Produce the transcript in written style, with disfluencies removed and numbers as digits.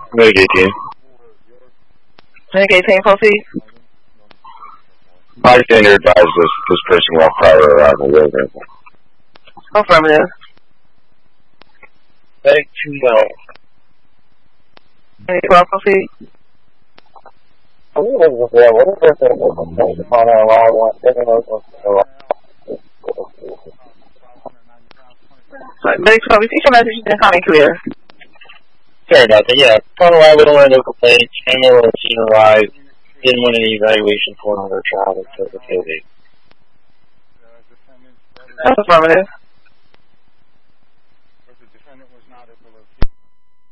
Medicaid team. Medicaid team, proceed. Bystander advised this person while prior arrival will available. Affirmative. Medic 212. Medic 12, proceed. Medic 12, repeat your message and coming clear. Sorry about that, yeah. Upon arrival, no complaints, family or team arrived, didn't want any evaluation for another child until the tailgate. That's affirmative.